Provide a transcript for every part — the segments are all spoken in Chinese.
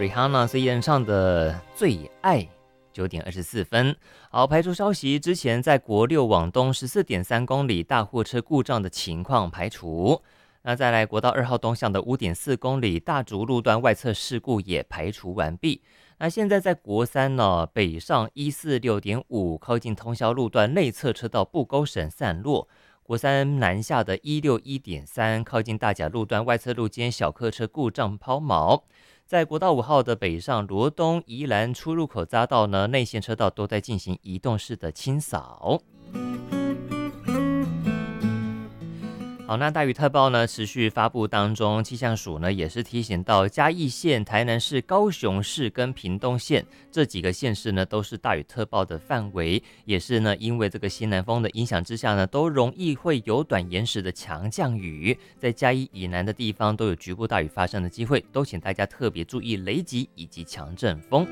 Rihanna 所演唱的《最爱》。9:24。好，排除消息，之前在国六往东14.3公里大货车故障的情况排除。那再来，国道2号东向的5.4公里大竹路段外侧事故也排除完毕。那现在在国三呢，北上146.5靠近通霄路段内侧车道布沟绳散落。国三南下的161.3靠近大甲路段外侧路肩小客车故障抛锚。在国道5号的北上罗东宜兰出入口匝道呢，内线车道都在进行移动式的清扫。好，那大雨特报呢持续发布当中，气象署呢也是提醒到嘉义县、台南市、高雄市跟屏东县这几个县市呢都是大雨特报的范围，也是呢因为这个西南风的影响之下呢，都容易会有短延时的强降雨，在嘉义以南的地方都有局部大雨发生的机会，都请大家特别注意雷击以及强阵风。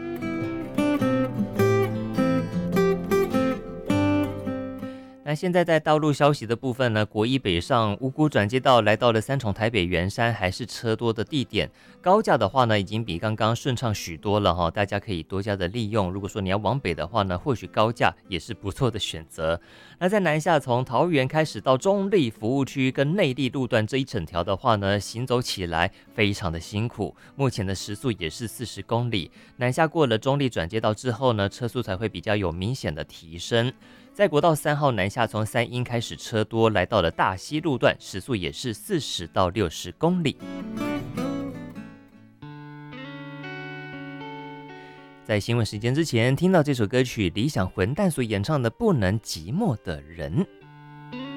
那现在在道路消息的部分呢，国一北上五股转接道来到了三重台北圆山，还是车多的地点。高架的话呢，已经比刚刚顺畅许多了哈，大家可以多加的利用。如果说你要往北的话呢，或许高架也是不错的选择。那在南下从桃园开始到中坜服务区跟内坜路段这一整条的话呢，行走起来非常的辛苦。目前的时速也是40公里，南下过了中坜转接道之后呢，车速才会比较有明显的提升。在国道3号南下，从三鶯开始车多，来到了大溪路段，时速也是40到60公里。在新闻时间之前，听到这首歌曲，理想混蛋所演唱的《不能寂寞的人》。